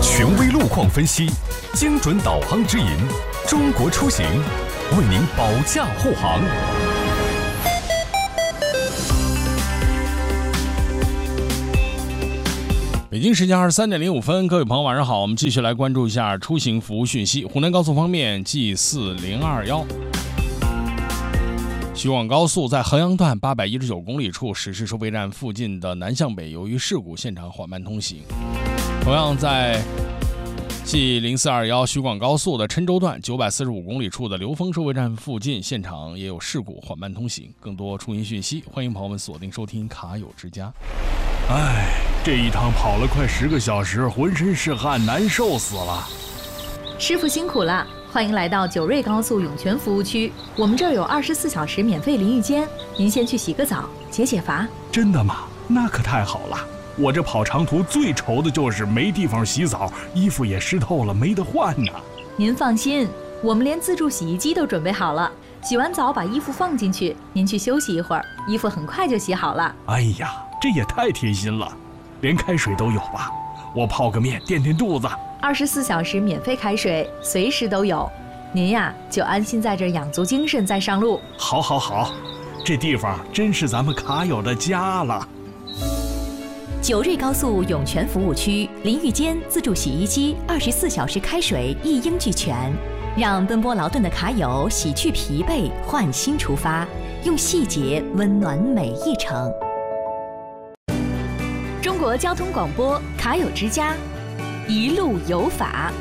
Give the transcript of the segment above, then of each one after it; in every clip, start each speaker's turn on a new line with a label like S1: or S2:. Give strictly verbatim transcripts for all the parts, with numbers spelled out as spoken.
S1: 权威路况分析，精准导航指引，中国出行为您保驾护航。
S2: 北京时间二十三点零五分，各位朋友晚上好，我们继续来关注一下出行服务讯息。湖南高速方面 G 四零二一徐广高速在衡阳段八百一十九公里处实施收费站附近的南向北，由于事故现场缓慢通行。同样在 G 零四二一徐广高速的郴州段九百四十五公里处的刘峰收费站附近现场也有事故缓慢通行。更多出行讯息，欢迎朋友们锁定收听卡友之家。
S3: 哎，这一趟跑了快十个小时，浑身是汗，难受死了。
S4: 师傅辛苦了，欢迎来到九瑞高速涌泉服务区，我们这儿有二十四小时免费淋浴间，您先去洗个澡，解解乏。
S3: 真的吗？那可太好了。我这跑长途最愁的就是没地方洗澡，衣服也湿透了，没得换呢。
S4: 您放心，我们连自助洗衣机都准备好了，洗完澡把衣服放进去，您去休息一会儿，衣服很快就洗好了。
S3: 哎呀，这也太贴心了，连开水都有吧？我泡个面垫垫肚子。
S4: 二十四小时免费开水，随时都有。您呀，就安心在这儿养足精神再上路。
S3: 好好好，这地方真是咱们卡友的家了。
S5: 九瑞高速涌泉服务区，淋浴间、自助洗衣机、二十四小时开水一应俱全，让奔波劳顿的卡友洗去疲惫，焕新出发，用细节温暖每一程。
S4: 中国交通广播卡友之家，一路有法。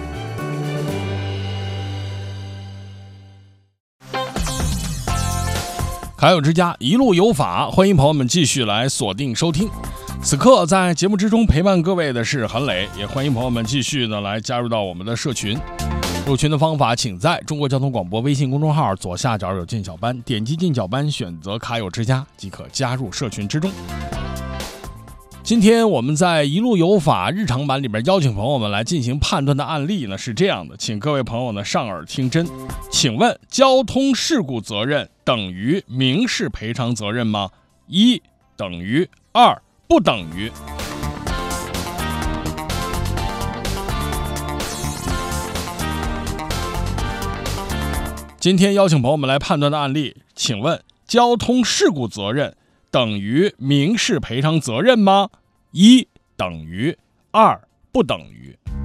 S2: 卡友之家一路有法，欢迎朋友们继续来锁定收听。此刻在节目之中陪伴各位的是韩磊，也欢迎朋友们继续呢来加入到我们的社群。入群的方法，请在中国交通广播微信公众号左下角有进小班，点击进小班，选择卡友之家即可加入社群之中。今天我们在一路有法日常版里边邀请朋友们来进行判断的案例呢是这样的，请各位朋友呢上耳听真。请问交通事故责任等于民事赔偿责任吗？一等于，二不等于。今天邀请朋友们来判断的案例，请问交通事故责任等于民事赔偿责任吗？一等于，二不等于。